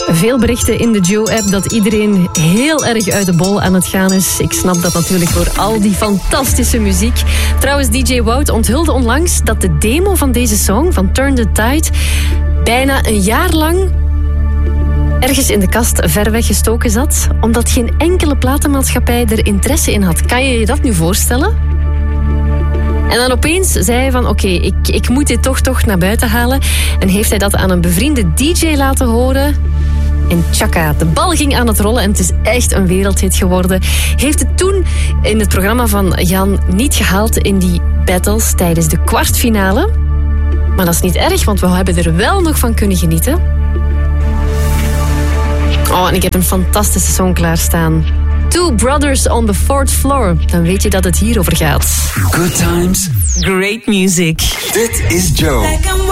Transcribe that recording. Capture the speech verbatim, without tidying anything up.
Veel berichten in de Joe-app dat iedereen heel erg uit de bol aan het gaan is. Ik snap dat natuurlijk door al die fantastische muziek. Trouwens, D J Wout onthulde onlangs dat de demo van deze song, van Turn the Tide, bijna een jaar lang ergens in de kast ver weg gestoken zat, omdat geen enkele platenmaatschappij er interesse in had. Kan je je dat nu voorstellen? En dan opeens zei hij van oké, okay, ik, ik moet dit toch toch naar buiten halen. En heeft hij dat aan een bevriende D J laten horen. En tjaka, de bal ging aan het rollen en het is echt een wereldhit geworden. Heeft het toen in het programma van Jan niet gehaald in die battles tijdens de kwartfinale. Maar dat is niet erg, want we hebben er wel nog van kunnen genieten. Oh, en ik heb een fantastische song klaarstaan. Two Brothers on the Fourth Floor. Dan weet je dat het hierover gaat. Good times. Great music. Dit is Joe.